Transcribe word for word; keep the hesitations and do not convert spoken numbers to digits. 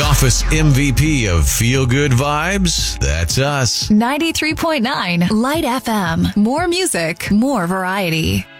Office M V P of Feel Good Vibes? That's us. ninety-three point nine Light F M. More music, more variety.